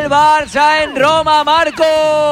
El Barça en Roma, Marcos.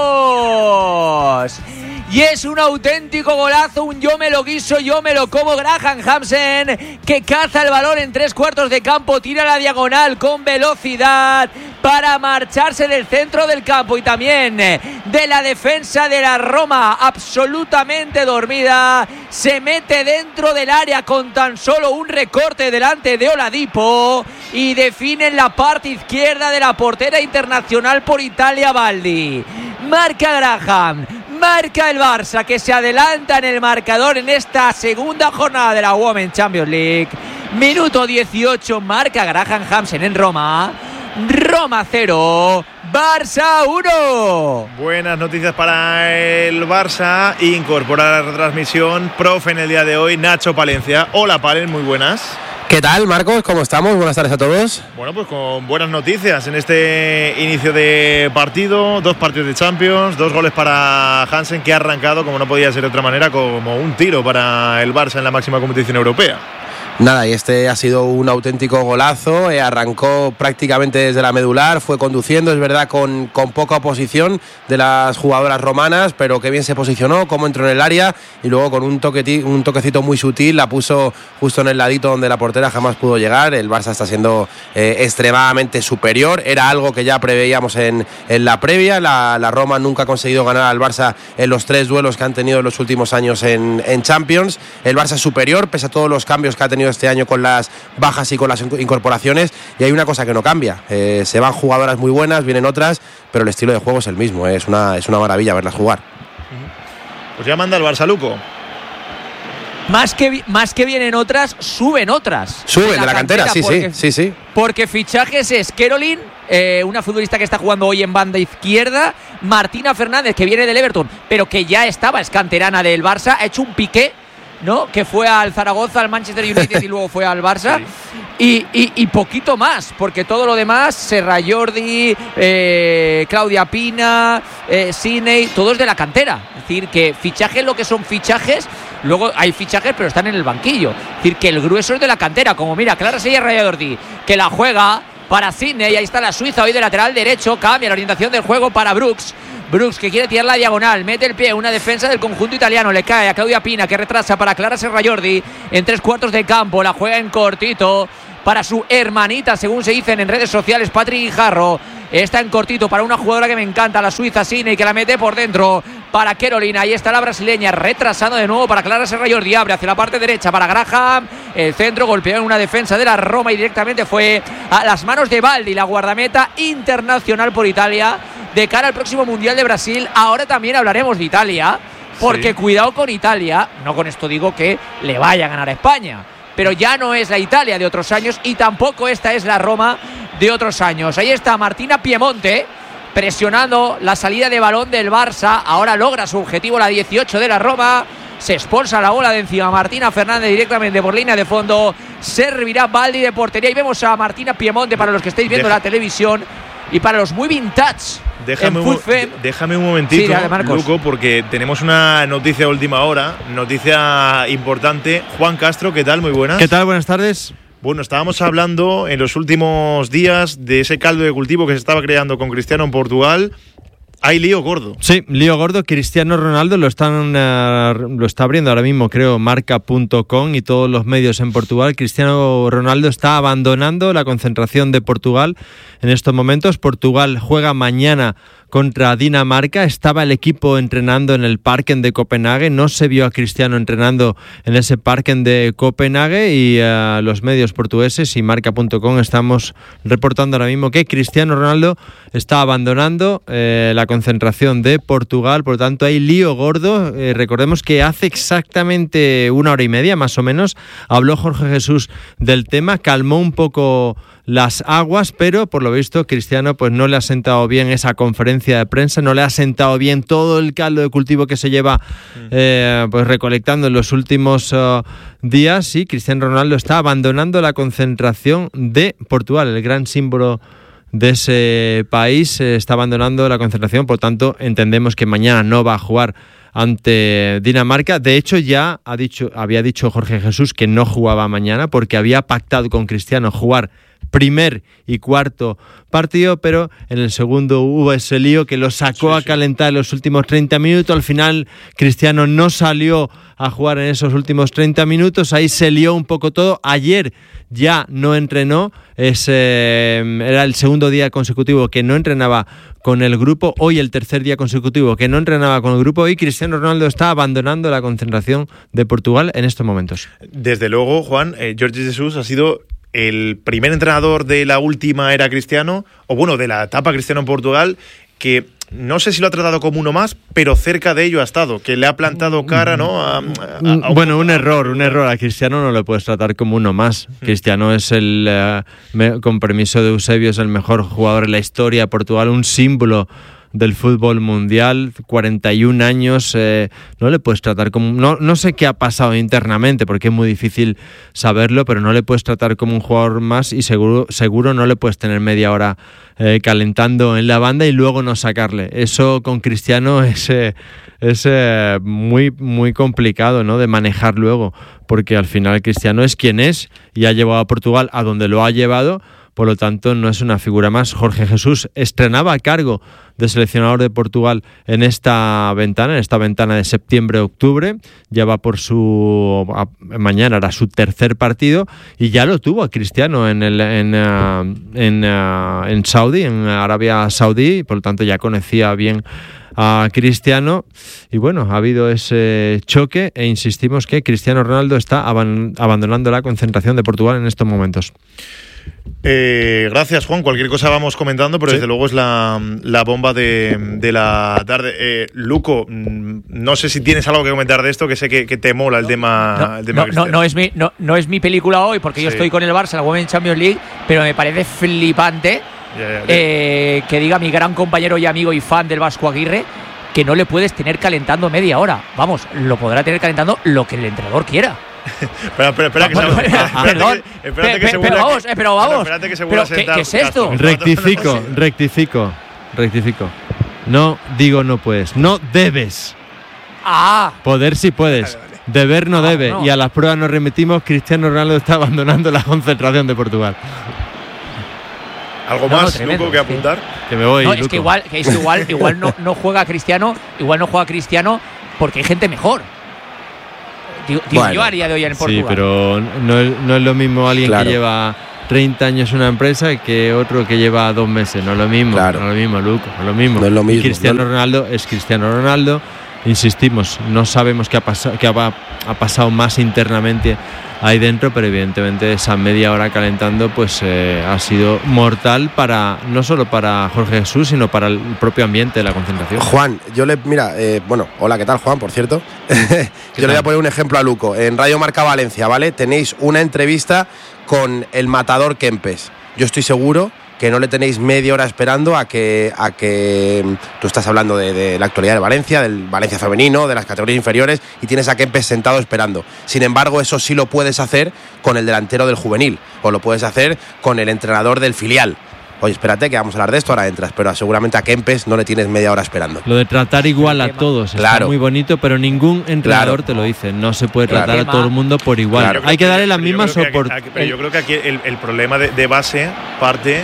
Y es un auténtico golazo, un yo me lo guiso, yo me lo como. Graham Hansen, que caza el balón en 3/4 de campo, tira la diagonal con velocidad para marcharse del centro del campo y también de la defensa de la Roma, absolutamente dormida. Se mete dentro del área con tan solo un recorte delante de Oladipo y define en la parte izquierda de la portera internacional por Italia, Baldi. Marca Graham. Marca el Barça, que se adelanta en el marcador en esta segunda jornada de la Women's Champions League. Minuto 18, marca Graham Hansen en Roma. Roma 0, Barça 1. Buenas noticias para el Barça. Incorpora la retransmisión profe en el día de hoy, Nacho Palencia. Hola, Palen, muy buenas. ¿Qué tal, Marcos? ¿Cómo estamos? Buenas tardes a todos. Bueno, pues con buenas noticias en este inicio de partido. 2 partidos de Champions, 2 goles para Hansen, que ha arrancado, como no podía ser de otra manera, como un tiro para el Barça en la máxima competición europea. Nada, y este ha sido un auténtico golazo, arrancó prácticamente desde la medular, fue conduciendo, es verdad, con poca oposición de las jugadoras romanas, pero que bien se posicionó, cómo entró en el área y luego con un toquecito muy sutil la puso justo en el ladito donde la portera jamás pudo llegar. El Barça está siendo extremadamente superior, era algo que ya preveíamos en la previa. La Roma nunca ha conseguido ganar al Barça en los 3 duelos que han tenido en los últimos años en Champions. El Barça es superior, pese a todos los cambios que ha tenido este año con las bajas y con las incorporaciones, y hay una cosa que no cambia, se van jugadoras muy buenas, vienen otras, pero el estilo de juego es el mismo, es una maravilla verlas jugar. Pues ya manda el Barça, Luco. Más que vienen otras, suben otras. Suben de la cantera, sí. Porque fichajes es Caroline, una futbolista que está jugando hoy en banda izquierda, Martina Fernández, que viene del Everton, pero que ya estaba, es canterana del Barça, ha hecho un piqué, ¿no? Que fue al Zaragoza, al Manchester United y luego fue al Barça. Sí. Y poquito más, porque todo lo demás, Serra Jordi, Claudia Pina, Sidney, todos de la cantera. Es decir, que fichajes, lo que son fichajes, luego hay fichajes pero están en el banquillo. Es decir, que el grueso es de la cantera, como mira, Clara Serra Jordi, que la juega para Sidney, ahí está la suiza hoy de lateral derecho, cambia la orientación del juego para Brooks, que quiere tirar la diagonal, mete el pie, una defensa del conjunto italiano, le cae a Claudia Pina, que retrasa para Clara Serra Jordi en 3/4 de campo, la juega en cortito para su hermanita, según se dicen en redes sociales, Patri Guijarro, está en cortito para una jugadora que me encanta, la suiza Sidney, que la mete por dentro para Carolina, ahí está la brasileña, retrasando de nuevo para Clara Serra Jordi, abre hacia la parte derecha para Graham, el centro golpeó en una defensa de la Roma y directamente fue a las manos de Baldi, la guardameta internacional por Italia, de cara al próximo Mundial de Brasil. Ahora también hablaremos de Italia, porque cuidado con Italia, no con esto digo que le vaya a ganar a España, pero ya no es la Italia de otros años y tampoco esta es la Roma de otros años. Ahí está Martina Piemonte presionando la salida de balón del Barça, ahora logra su objetivo, la 18 de la Roma, se expulsa la bola de encima Martina Fernández directamente por línea de fondo, servirá Baldi de portería y vemos a Martina Piemonte para los que estáis viendo la televisión y para los muy vintage. Déjame un momentito, Luco, porque tenemos una noticia de última hora, noticia importante. Juan Castro, ¿qué tal? Muy buenas. ¿Qué tal? Buenas tardes. Bueno, estábamos hablando en los últimos días de ese caldo de cultivo que se estaba creando con Cristiano en Portugal. Hay lío gordo. Sí, lío gordo. Cristiano Ronaldo lo está abriendo ahora mismo, creo, marca.com y todos los medios en Portugal. Cristiano Ronaldo está abandonando la concentración de Portugal en estos momentos. Portugal juega mañana contra Dinamarca. Estaba el equipo entrenando en el Parken de Copenhague. No se vio a Cristiano entrenando en ese Parken de Copenhague y los medios portugueses y marca.com estamos reportando ahora mismo que Cristiano Ronaldo está abandonando la concentración de Portugal. Por lo tanto, hay lío gordo. Recordemos que hace exactamente 1 hora y media, más o menos, habló Jorge Jesús del tema, calmó un poco las aguas, pero por lo visto Cristiano pues no le ha sentado bien esa conferencia de prensa, no le ha sentado bien todo el caldo de cultivo que se lleva pues recolectando en los últimos días, y Cristiano Ronaldo está abandonando la concentración de Portugal, el gran símbolo de ese país, está abandonando la concentración. Por tanto, entendemos que mañana no va a jugar ante Dinamarca. De hecho, ya había dicho Jorge Jesús que no jugaba mañana porque había pactado con Cristiano jugar primer y cuarto partido, pero en el segundo hubo ese lío que lo sacó a calentar en los últimos 30 minutos. Al final Cristiano no salió a jugar en esos últimos 30 minutos, ahí se lió un poco todo. Ayer ya no entrenó, era el segundo día consecutivo que no entrenaba con el grupo, hoy el tercer día consecutivo que no entrenaba con el grupo, y Cristiano Ronaldo está abandonando la concentración de Portugal en estos momentos. Desde luego, Juan, Jorge Jesús ha sido el primer entrenador de la última era Cristiano, o bueno, de la etapa Cristiano en Portugal, que no sé si lo ha tratado como uno más, pero cerca de ello ha estado, que le ha plantado cara, ¿no? Un error. A Cristiano no lo puedes tratar como uno más. Cristiano es con permiso de Eusebio, es el mejor jugador en la historia de Portugal, un símbolo del fútbol mundial, 41 años, no le puedes tratar como... No sé qué ha pasado internamente, porque es muy difícil saberlo, pero no le puedes tratar como un jugador más, y seguro no le puedes tener media hora calentando en la banda y luego no sacarle. Eso con Cristiano es muy, muy complicado, ¿no?, de manejar luego, porque al final Cristiano es quien es y ha llevado a Portugal a donde lo ha llevado. Por lo tanto, no es una figura más. Jorge Jesús estrenaba a cargo de seleccionador de Portugal en esta ventana de septiembre-octubre. Ya va por mañana era su tercer partido, y ya lo tuvo a Cristiano en Saudi, en Arabia Saudí. Por lo tanto, ya conocía bien a Cristiano, y bueno, ha habido ese choque, e insistimos que Cristiano Ronaldo está abandonando la concentración de Portugal en estos momentos. Gracias, Juan. Cualquier cosa vamos comentando, pero desde luego es la bomba de la tarde. Luco, no sé si tienes algo que comentar de esto, que sé que te mola el tema. No es mi película hoy, porque yo estoy con el Barça, la Women's Champions League, pero me parece flipante que diga mi gran compañero y amigo y fan del Vasco Aguirre que no le puedes tener calentando media hora. Vamos, lo podrá tener calentando lo que el entrenador quiera. Espera que se vuelva a sentar. ¿Qué es esto? Rectifico. No digo no puedes, no debes. Poder sí puedes, deber no debe. No. Y a las pruebas nos remitimos. Cristiano Ronaldo está abandonando la concentración de Portugal. ¿Algo más, tremendo, Luco, que apuntar? Que me voy, no, Luco. Es que igual no juega Cristiano, porque hay gente mejor. Bueno, yo haría de hoy en Portugal. Sí, pero no es lo mismo alguien que lleva 30 años en una empresa que otro que lleva 2 meses. No es lo mismo, no es lo mismo, Luco, no es lo mismo. No es lo mismo. Cristiano Ronaldo es Cristiano Ronaldo. Insistimos, no sabemos qué ha pasado más internamente ahí dentro, pero evidentemente esa media hora calentando pues ha sido mortal no solo para Jorge Jesús, sino para el propio ambiente de la concentración. Juan, hola, ¿qué tal, Juan? Por cierto, yo le voy a poner un ejemplo a Luco. En Radio Marca Valencia, ¿vale? Tenéis una entrevista con el matador Kempes. Yo estoy seguro que no le tenéis media hora esperando a que tú estás hablando de la actualidad de Valencia, del Valencia femenino, de las categorías inferiores, y tienes a Kempes sentado esperando. Sin embargo, eso sí lo puedes hacer con el delantero del juvenil, o lo puedes hacer con el entrenador del filial. Oye, espérate que vamos a hablar de esto, ahora entras, pero seguramente a Kempes no le tienes media hora esperando. Lo de tratar igual a todos está muy bonito, pero ningún entrenador te lo dice. No se puede tratar a todo el mundo por igual. Hay que darle las mismas oportunidades. Pero yo creo que aquí el problema de base parte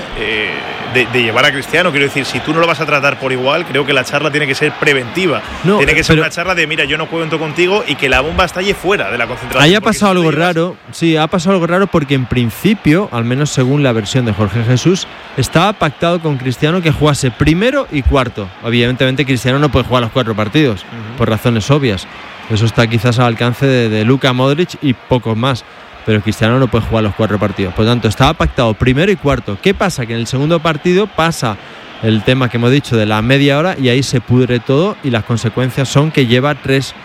de llevar a Cristiano. Quiero decir, si tú no lo vas a tratar por igual, creo que la charla tiene que ser preventiva. Tiene que ser una charla de, mira, yo no cuento contigo, y que la bomba estalle fuera de la concentración. Ahí ha pasado algo raro. Sí, ha pasado algo raro, porque en principio, al menos según la versión de Jorge Jesús, estaba pactado con Cristiano que jugase primero y cuarto. Evidentemente Cristiano no puede jugar los 4 partidos, por razones obvias. Eso está quizás al alcance de Luka Modric y pocos más, pero Cristiano no puede jugar los 4 partidos. Por lo tanto, estaba pactado primero y cuarto. ¿Qué pasa? Que en el segundo partido pasa el tema que hemos dicho de la media hora, y ahí se pudre todo, y las consecuencias son que lleva 3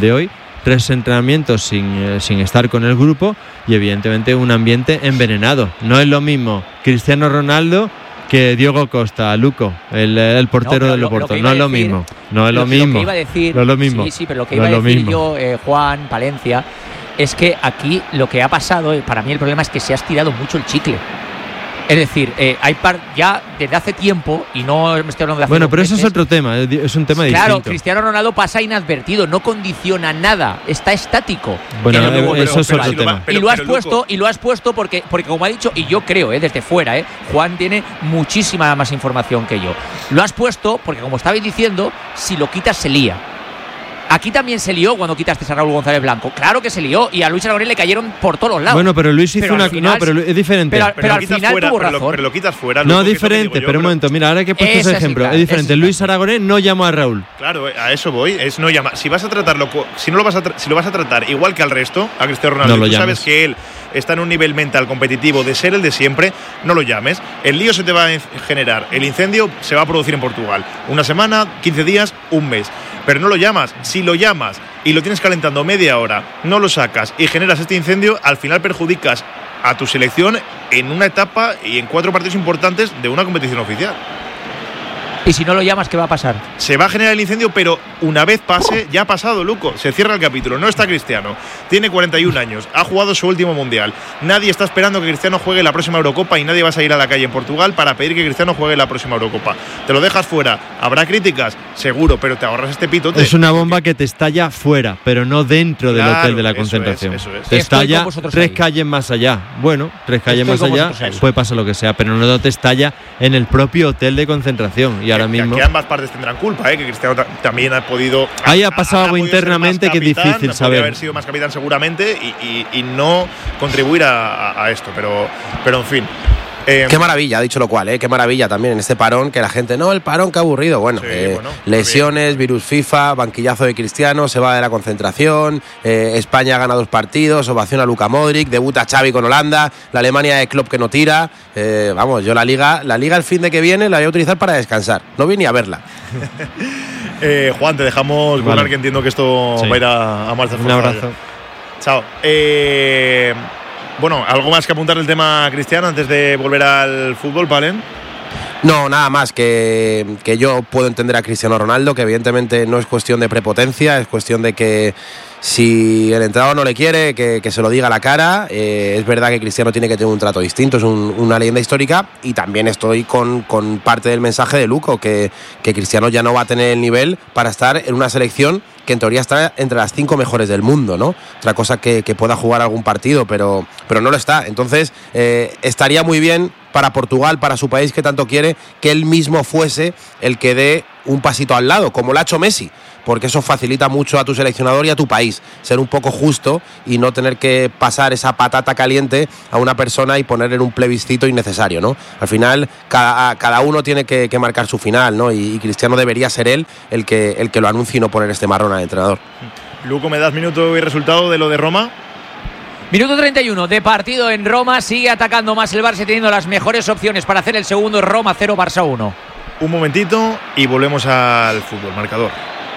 entrenamientos sin estar con el grupo, y evidentemente un ambiente envenenado. No es lo mismo Cristiano Ronaldo que Diogo Costa, Luco, el portero del Oporto. No es lo mismo. No es lo mismo. Lo que iba a decir, no es lo mismo. Sí, pero lo que iba a decir yo, Juan, Palencia, es que aquí lo que ha pasado, para mí el problema es que se ha estirado mucho el chicle. Es decir, ya desde hace tiempo, y no me estoy hablando de hace Bueno, 2 pero meses, eso es otro tema, es un tema distinto. Claro, Cristiano Ronaldo pasa inadvertido, no condiciona nada, está estático. Bueno, eso es otro tema. Y lo has puesto porque como ha dicho, y yo creo, desde fuera, Juan tiene muchísima más información que yo. Lo has puesto porque, como estabais diciendo, si lo quitas se lía. Aquí también se lió cuando quitaste a Raúl González Blanco. Claro que se lió, y a Luis Aragonés le cayeron por todos los lados. Bueno, pero Luis hizo pero es diferente. Pero al final tuvo razón. Pero lo quitas fuera. No, diferente, pero un momento, mira, ahora que he puesto ese ejemplo, es diferente. Luis Aragonés no llamó a Raúl. Claro, a eso voy, es no llamar. Si vas a tratarlo, si lo vas a tratar igual que al resto, a Cristiano Ronaldo, tú sabes que él está en un nivel mental competitivo de ser el de siempre, no lo llames. El lío se te va a generar, el incendio se va a producir en Portugal. 1 semana, 15 días, 1 mes. Pero no lo llamas. Si lo llamas y lo tienes calentando media hora, no lo sacas y generas este incendio, al final perjudicas a tu selección en una etapa y en 4 partidos importantes de una competición oficial. Y si no lo llamas, ¿qué va a pasar? Se va a generar el incendio, pero una vez pase, ya ha pasado, Luco. Se cierra el capítulo. No está Cristiano. Tiene 41 años. Ha jugado su último mundial. Nadie está esperando que Cristiano juegue la próxima Eurocopa y nadie va a salir a la calle en Portugal para pedir que Cristiano juegue la próxima Eurocopa. Te lo dejas fuera. ¿Habrá críticas? Seguro, pero te ahorras este pitote. Es una bomba que te estalla fuera, pero no dentro del hotel de la concentración. Eso es. Te estalla 3 calles más allá. Bueno, 3 calles más allá puede pasar lo que sea, pero no te estalla en el propio hotel de concentración. Y ahora mismo que ambas partes tendrán culpa, que Cristiano también ha podido. Ahí ha pasado algo internamente que es difícil saber. Podría haber sido más capitán seguramente y no contribuir a esto, pero en fin. Qué maravilla, ha dicho lo cual, qué maravilla también en este parón, que la gente, no, el parón, qué aburrido. Bueno, sí, lesiones, virus FIFA, banquillazo de Cristiano, se va de la concentración, España gana 2 partidos, ovación a Luka Modric, debuta Xavi con Holanda, la Alemania de Klopp que no tira. Vamos, yo la liga el fin de que viene la voy a utilizar para descansar, no voy ni a verla. Juan, te dejamos volar, que entiendo que esto va a ir a marcha. Un abrazo. Chao. Bueno, ¿algo más que apuntar del tema Cristiano antes de volver al fútbol, Palen? No, nada más que yo puedo entender a Cristiano Ronaldo, que evidentemente no es cuestión de prepotencia, es cuestión de que si el entrenador no le quiere, que se lo diga a la cara. Es verdad que Cristiano tiene que tener un trato distinto, es una leyenda histórica, y también estoy con parte del mensaje de Luco, que Cristiano ya no va a tener el nivel para estar en una selección que en teoría está entre las 5 mejores del mundo, ¿no? Otra cosa que pueda jugar algún partido, pero no lo está. Entonces, estaría muy bien para Portugal, para su país que tanto quiere, que él mismo fuese el que dé un pasito al lado, como lo ha hecho Messi, porque eso facilita mucho a tu seleccionador y a tu país, ser un poco justo y no tener que pasar esa patata caliente a una persona y poner en un plebiscito innecesario, ¿no? Al final, cada uno tiene que marcar su final, ¿no? Y Cristiano debería ser él el que lo anuncie y no poner este marrón al entrenador. Luco, ¿me das minuto y resultado de lo de Roma? Minuto 31 de partido en Roma. Sigue atacando más el Barça, teniendo las mejores opciones para hacer el segundo. Roma 0, Barça 1. Un momentito y volvemos al fútbol. Marcador.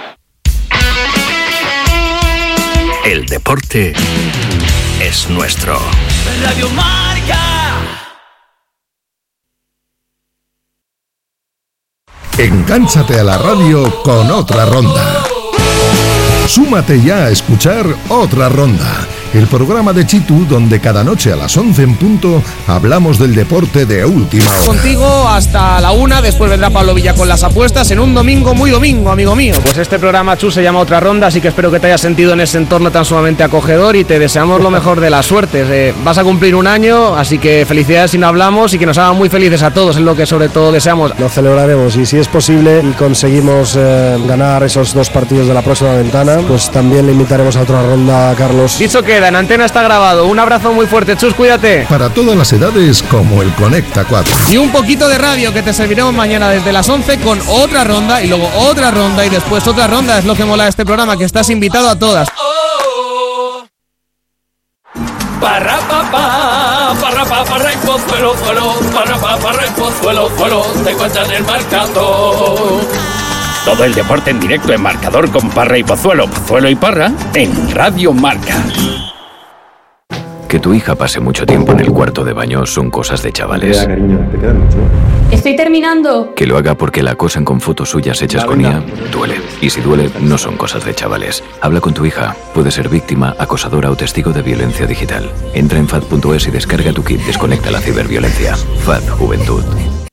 El deporte es nuestro. Radio Marca. Engánchate a la radio con Otra Ronda. Súmate ya a escuchar Otra Ronda, el programa de Chitu donde cada noche a las 11 en punto hablamos del deporte de última hora. Contigo hasta la 1, después vendrá Pablo Villa con las apuestas en un domingo muy domingo, amigo mío. Pues este programa, Chu, se llama Otra Ronda, así que espero que te hayas sentido en ese entorno tan sumamente acogedor y te deseamos lo mejor de las suertes. Vas a cumplir 1 año, así que felicidades si no hablamos y que nos hagan muy felices a todos, es lo que sobre todo deseamos. Lo celebraremos y si es posible y conseguimos ganar esos 2 partidos de la próxima ventana, pues también le invitaremos a Otra Ronda a Carlos. Dicho queda, en antena está grabado. Un abrazo muy fuerte, Chus, cuídate. Para todas las edades, como el Conecta 4. Y un poquito de radio que te serviremos mañana desde las 11 con Otra Ronda y luego otra ronda y después otra ronda. Es lo que mola de este programa, que estás invitado a todas. Parra y Pozuelo, parra y Pozuelo, te cuentan el marcador. Todo el deporte en directo en Marcador con Parra y Pozuelo, Pozuelo y Parra en Radio Marca. Que tu hija pase mucho tiempo en el cuarto de baño son cosas de chavales. Estoy terminando. Que lo haga porque la acosan con fotos suyas hechas con IA duele. Y si duele, no son cosas de chavales. Habla con tu hija. Puede ser víctima, acosadora o testigo de violencia digital. Entra en FAD.es y descarga tu kit Desconecta la ciberviolencia. FAD Juventud.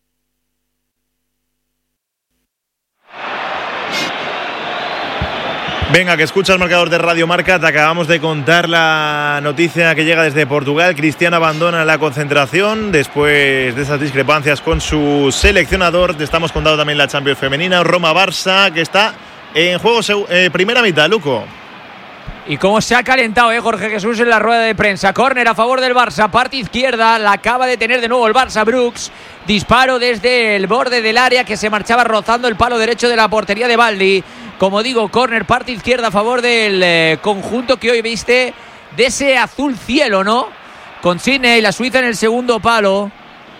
Venga, que escucha el marcador de Radio Marca. Te acabamos de contar la noticia que llega desde Portugal. Cristiano abandona la concentración después de esas discrepancias con su seleccionador. Te estamos contando también la Champions femenina. Roma-Barça, que está en juego primera mitad, Luco. Y cómo se ha calentado, Jorge Jesús, en la rueda de prensa. Córner a favor del Barça, parte izquierda, la acaba de tener de nuevo el Barça. Brooks, disparo desde el borde del área que se marchaba rozando el palo derecho de la portería de Baldi. Como digo, córner, parte izquierda a favor del conjunto que hoy viste de ese azul cielo, ¿no? Con Sidney, la Suiza en el segundo palo.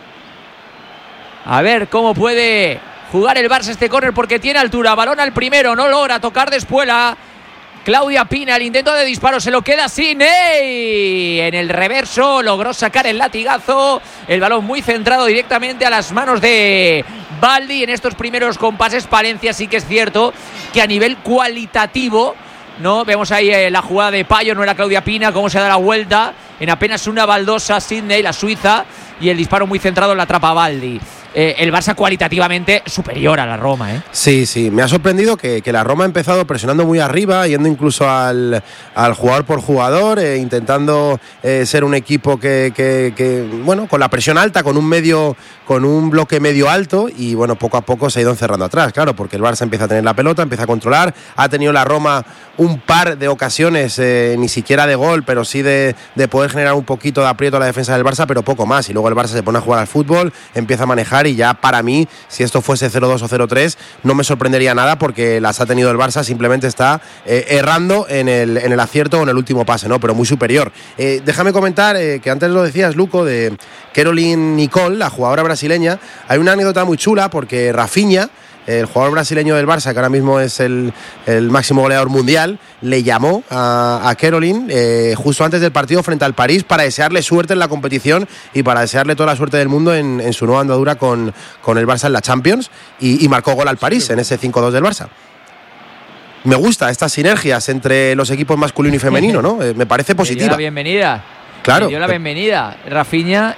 A ver cómo puede jugar el Barça este córner porque tiene altura. Balón al primero, no logra tocar de espuela. Claudia Pina, el intento de disparo se lo queda Sidney. En el reverso logró sacar el latigazo. El balón muy centrado directamente a las manos de Baldi. En estos primeros compases, Palencia sí que es cierto que a nivel cualitativo, ¿no? Vemos ahí la jugada de Payo, no era Claudia Pina, cómo se da la vuelta. En apenas una baldosa, Sidney, la suiza, y el disparo muy centrado en la atrapa Baldi. El Barça cualitativamente superior a la Roma, ¿eh? Sí, me ha sorprendido que la Roma ha empezado presionando muy arriba, yendo incluso al jugador por jugador, intentando ser un equipo que bueno, con la presión alta, con un bloque medio alto, y bueno, poco a poco se ha ido encerrando atrás, claro, porque el Barça empieza a tener la pelota, empieza a controlar. Ha tenido la Roma un par de ocasiones, ni siquiera de gol, pero sí de poder generar un poquito de aprieto a la defensa del Barça, pero poco más, y luego el Barça se pone a jugar al fútbol, empieza a manejar, y ya para mí, si esto fuese 0-2 o 0-3, no me sorprendería nada, porque las ha tenido el Barça, simplemente está errando en el acierto o en el último pase, ¿no? Pero muy superior. Déjame comentar, que antes lo decías, Luco, de Caroline Nicole, la jugadora brasileña. Hay una anécdota muy chula, porque Rafinha, el jugador brasileño del Barça, que ahora mismo es el máximo goleador mundial, le llamó a Caroline justo antes del partido frente al París para desearle suerte en la competición y para desearle toda la suerte del mundo en su nueva andadura con el Barça en la Champions, y marcó gol al París en ese 5-2 del Barça. Me gusta estas sinergias entre los equipos masculino y femenino, ¿no? Me parece positiva. Le dio la bienvenida. Claro. Le dio la bienvenida Rafinha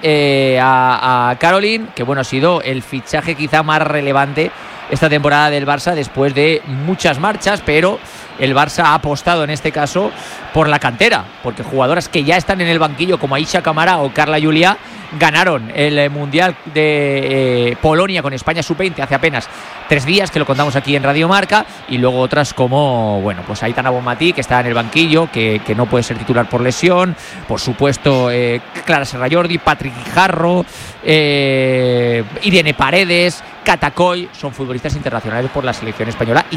a Caroline, que bueno, ha sido el fichaje quizá más relevante esta temporada del Barça después de muchas marchas, pero el Barça ha apostado en este caso por la cantera, porque jugadoras que ya están en el banquillo como Aisha Camara o Carla Julia ganaron el Mundial de Polonia con España Sub-20 hace apenas 3 días, que lo contamos aquí en Radio Marca, y luego otras como, bueno, pues Aitana Bonmatí, que está en el banquillo, que no puede ser titular por lesión, por supuesto Clara Serrajordi, Patrick Guijarro, Irene Paredes, Catacoy, son futbolistas internacionales por la selección española y